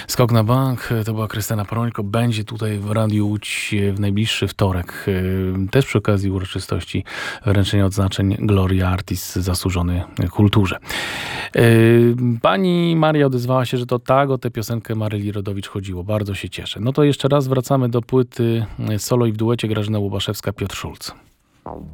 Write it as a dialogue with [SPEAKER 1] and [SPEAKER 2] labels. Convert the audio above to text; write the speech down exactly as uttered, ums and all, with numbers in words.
[SPEAKER 1] Skok na bank, to była Krystyna Parońko, będzie tutaj w Radiu Łódź w najbliższy wtorek, też przy okazji uroczystości wręczenia odznaczeń Gloria Artis zasłużony kulturze. Pani Maria odezwała się, że to tak, o tę piosenkę Maryli Rodowicz chodziło. Bardzo się cieszę. No to jeszcze raz wracamy do płyty solo i w duecie Grażyna Łubaszewska, Piotr Szulc.